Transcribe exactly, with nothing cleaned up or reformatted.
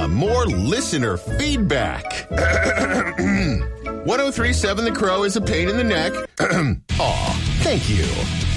Uh, more listener feedback. ten thirty-seven The Crow is a pain in the neck. Aw, thank you.